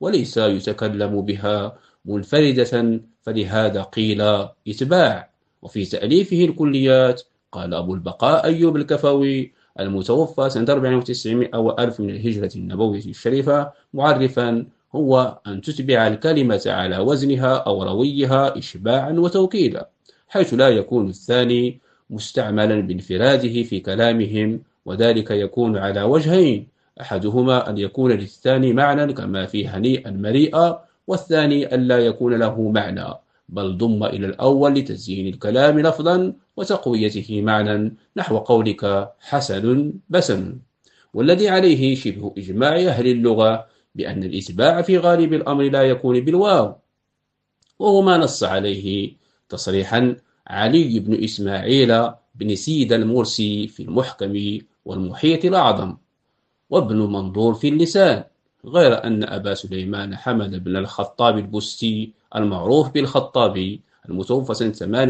وليس يتكلم بها منفردة، فلهذا قيل إتباع. وفي تأليفه الكليات قال أبو البقاء أيوب الكفوي المتوفى سنة 490 أو 1000 من الهجرة النبوية الشريفة معرفا: هو أن تتبع الكلمة على وزنها أو رويها إشباعا وتوكيدا، حيث لا يكون الثاني مستعملا بانفراده في كلامهم، وذلك يكون على وجهين: أحدهما أن يكون للثاني معنى كما في هنيئا مريئا، والثاني أن لا يكون له معنى، بل ضم إلى الأول لتزيين الكلام لفظا وتقويته معنى، نحو قولك حسن بسن. والذي عليه شبه إجماع أهل اللغة بأن الإتباع في غالب الأمر لا يكون بالواو، وهو ما نص عليه تصريحا علي بن إسماعيل بن سيد المرسي في المحكم والمحيط الأعظم، وابن منظور في اللسان، غير أن أبا سليمان حمد بن الخطاب البستي المعروف بالخطابي المتوفى سنة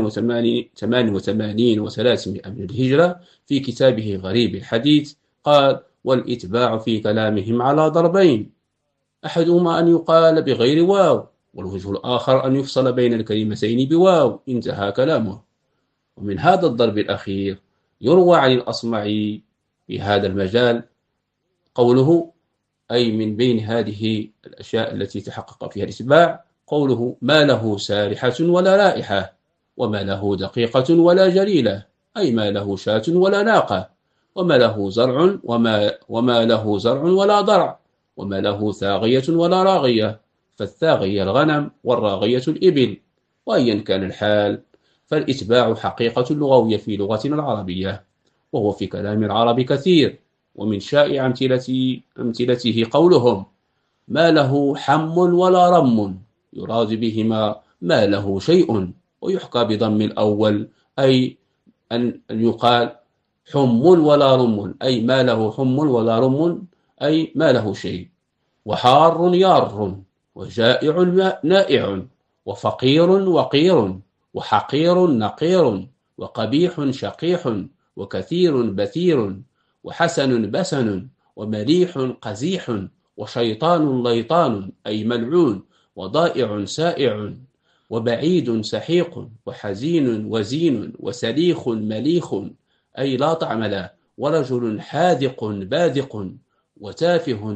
88 و300 من الهجرة في كتابه غريب الحديث قال: والإتباع في كلامهم على ضربين: أحدهما أن يقال بغير واو، والوجه الآخر أن يفصل بين الكلمتين بواو. انتهى كلامه. ومن هذا الضرب الأخير يروى عن الأصمعي في هذا المجال قوله، أي من بين هذه الأشياء التي تحقق فيها الإتباع، قوله: ما له سارحة ولا رائحة، وما له دقيقة ولا جليلة، أي ما له شاة ولا ناقة، وما له زرع وما له زرع ولا ضرع، وما له ثاغية ولا راغية، فالثاغية الغنم والراغية الإبل. وأيا كان الحال، فالإتباع حقيقة لغوية في لغتنا العربية، وهو في كلام العرب كثير. ومن شائع أمثلته قولهم: ما له حم ولا رم، يراد بهما ما له شيء. ويحكى بضم الأول، أي أن يقال حم ولا رم، أي ما له حم ولا رم، أي ما له شيء. وحار يار، وجائع نائع، وفقير وقير، وحقير نقير، وقبيح شقيح، وكثير بثير، وحسن بسن، ومليح قزيح، وشيطان ليطان، أي ملعون، وضائع سائع، وبعيد سحيق، وحزين وزين، وسليخ مليخ، أي لا طعم له، ورجل حاذق باذق، وتافه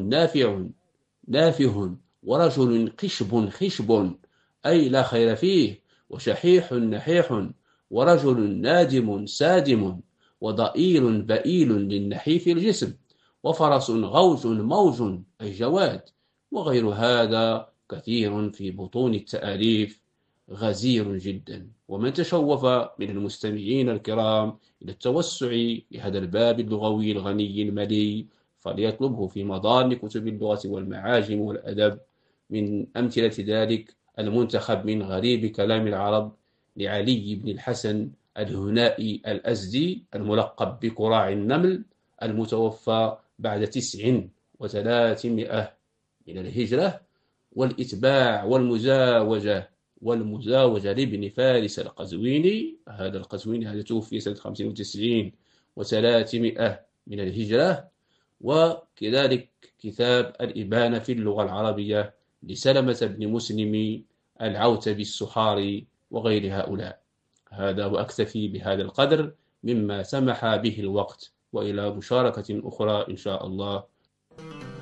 نافه، ورجل قشب خشب، أي لا خير فيه، وشحيح نحيح، ورجل نادم سادم، وضئيل بئيل للنحيف الجسم، وفرس غوز موج، أي جواد. وغير هذا كثير في بطون التأليف غزير جدا. ومن تشوف من المستمعين الكرام إلى التوسع بهذا الباب اللغوي الغني المليء، فليطلبه في مضان كتب اللغة والمعاجم والأدب. من أمثلة ذلك المنتخب من غريب كلام العرب لعلي بن الحسن الهنائي الأزدي الملقب بكراع النمل، المتوفى بعد 9 و300 من الهجرة. والإتباع والمزاوجة لابن فارس القزويني، هذا القزويني هذا توفي سنة 95 و300 من الهجرة. وكذلك كتاب الإبانة في اللغة العربية لسلمة بن مسلم العوتبي السحاري وغير هؤلاء. هذا وأكتفي بهذا القدر مما سمح به الوقت، وإلى مشاركة أخرى إن شاء الله.